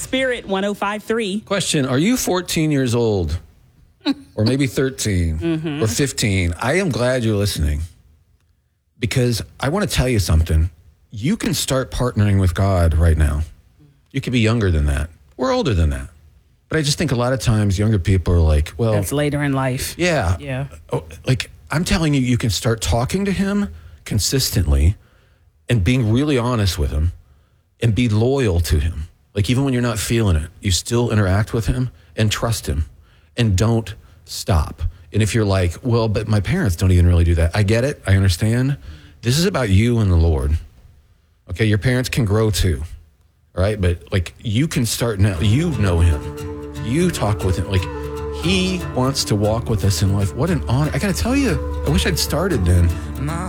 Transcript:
Spirit 105.3. Question, are you 14 years old? Or maybe 13 or 15? I am glad you're listening because I want to tell you something. You can start partnering with God right now. You could be younger than that. We're older than that. But I just think a lot of times younger people are like, well... That's later in life. Yeah. Yeah. Oh, like, I'm telling you, you can start talking to him consistently and being really honest with him and be loyal to him. Like, even when you're not feeling it, you still interact with him and trust him and don't stop. And if you're like, well, but my parents don't even really do that. I get it. I understand. This is about you and the Lord. Okay, your parents can grow too. All right, but like you can start now. You know him. You talk with him. Like he wants to walk with us in life. What an honor. I got to tell you, I wish I'd started then.